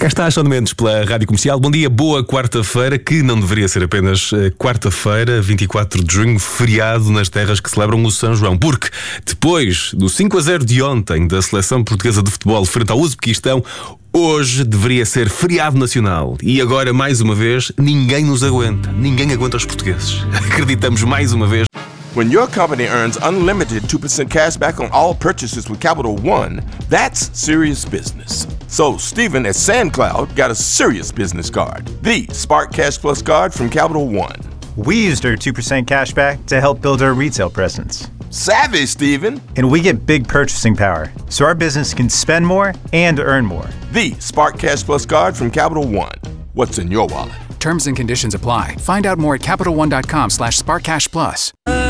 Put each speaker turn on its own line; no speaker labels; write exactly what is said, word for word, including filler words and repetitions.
Cá está a Shawn Mendes pela Rádio Comercial. Bom dia, boa quarta-feira, que não deveria ser apenas uh, quarta-feira, vinte e quatro de junho, feriado nas terras que celebram o São João. Porque depois do cinco a zero de ontem da seleção portuguesa de futebol frente ao Uzbequistão, hoje deveria ser feriado nacional. E agora, mais uma vez, ninguém nos aguenta. Ninguém aguenta os portugueses. Acreditamos mais uma vez.
When your company earns unlimited two percent cash back on all purchases with Capital One, that's serious business. So Stephen at SandCloud got a serious business card, the Spark Cash Plus card from Capital One.
We used our two percent cash back to help build our retail presence.
Savvy, Stephen.
And we get big purchasing power, so our business can spend more and earn more.
The Spark Cash Plus card from Capital One. What's in your wallet?
Terms and conditions apply. Find out more at CapitalOne.com slash SparkCashPlus.